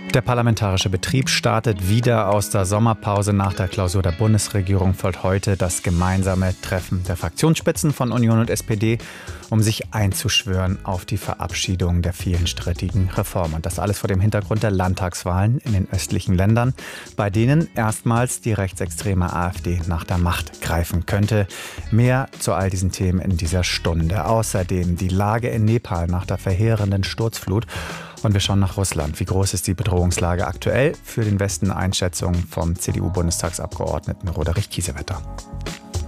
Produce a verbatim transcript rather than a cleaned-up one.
Der parlamentarische Betrieb startet wieder. Aus der Sommerpause nach der Klausur der Bundesregierung folgt heute das gemeinsame Treffen der Fraktionsspitzen von Union und S P D, um sich einzuschwören auf die Verabschiedung der vielen strittigen Reformen. Und das alles vor dem Hintergrund der Landtagswahlen in den östlichen Ländern, bei denen erstmals die rechtsextreme AfD nach der Macht greifen könnte. Mehr zu all diesen Themen in dieser Stunde. Außerdem die Lage in Nepal nach der verheerenden Sturzflut. Und wir schauen nach Russland. Wie groß ist die Bedrohungslage aktuell? Für den Westen Einschätzung vom C D U-Bundestagsabgeordneten Roderich Kiesewetter.